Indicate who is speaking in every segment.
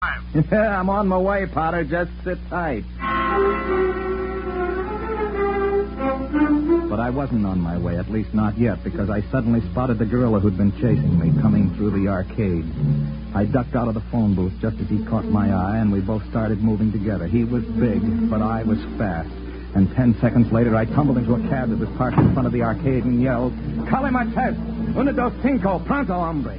Speaker 1: Yeah, I'm on my way, Potter. Just sit tight. But I wasn't on my way, at least not yet, because I suddenly spotted the gorilla who'd been chasing me coming through the arcade. I ducked out of the phone booth just as he caught my eye, and we both started moving together. He was big, but I was fast. And 10 seconds later, I tumbled into a cab that was parked in front of the arcade and yelled, "Cale Marquez! Uno, dos, cinco! Pronto, hombre!"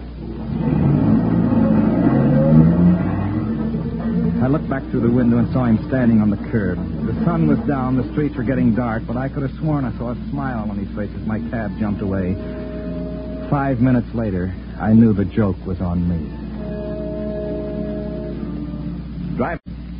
Speaker 1: I looked back through the window and saw him standing on the curb. The sun was down, the streets were getting dark, but I could have sworn I saw a smile on his face as my cab jumped away. 5 minutes later, I knew the joke was on me. Drive.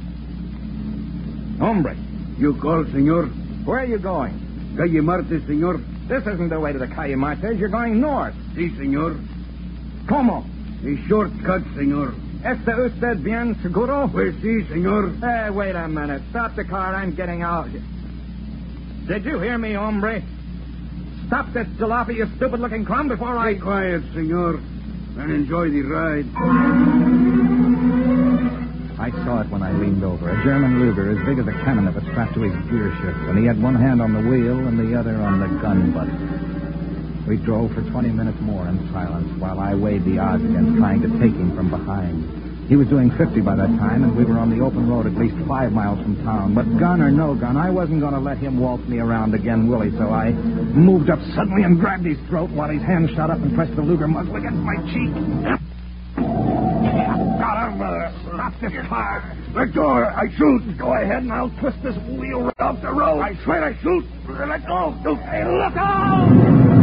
Speaker 1: Hombre.
Speaker 2: You call, senor?
Speaker 1: Where are you going?
Speaker 2: Calle Martes, senor.
Speaker 1: This isn't the way to the Calle Martes. You're going north.
Speaker 2: Si, senor.
Speaker 1: ¿Cómo?
Speaker 2: A shortcut, senor.
Speaker 1: ¿Está usted bien seguro?
Speaker 2: Pues si, senor.
Speaker 1: Hey, wait a minute. Stop the car. I'm getting out. Did you hear me, hombre? Stop this jalopy, you stupid-looking clown, before I...
Speaker 2: Stay quiet, senor, and enjoy the ride.
Speaker 1: I saw it when I leaned over. A German Luger as big as a cannon that was strapped to his gear shift, and he had one hand on the wheel and the other on the gun butt. We drove for 20 minutes more in silence while I weighed the odds against trying to take him from behind. He was doing 50 by that time, and we were on the open road at least 5 miles from town. But gun or no gun, I wasn't going to let him waltz me around again, Willie, so I moved up suddenly and grabbed his throat while his hand shot up and pressed the Luger muzzle against my cheek. Got him, stop this car.
Speaker 2: Let go, I shoot.
Speaker 1: Go ahead, and I'll twist this wheel right off the road.
Speaker 2: I swear I shoot. Let go.
Speaker 1: Hey, look out!